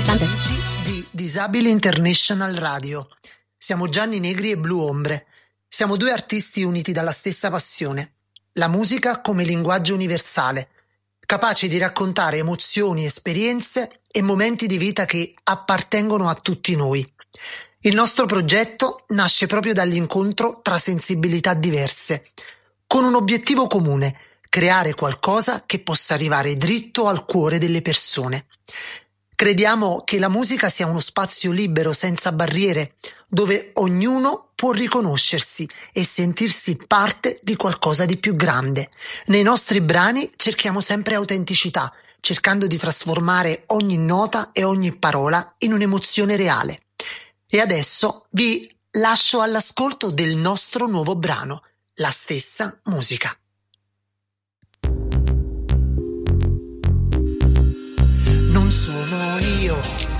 Sante? Di Disabili International Radio. Siamo Gianni Negri e Blu Ombre. Siamo due artisti uniti dalla stessa passione, la musica come linguaggio universale, capace di raccontare emozioni, esperienze e momenti di vita che appartengono a tutti noi. Il nostro progetto nasce proprio dall'incontro tra sensibilità diverse, con un obiettivo comune: creare qualcosa che possa arrivare dritto al cuore delle persone. Crediamo che la musica sia uno spazio libero, senza barriere, dove ognuno può riconoscersi e sentirsi parte di qualcosa di più grande. Nei nostri brani cerchiamo sempre autenticità, cercando di trasformare ogni nota e ogni parola in un'emozione reale. E adesso vi lascio all'ascolto del nostro nuovo brano, La stessa musica. Non sono io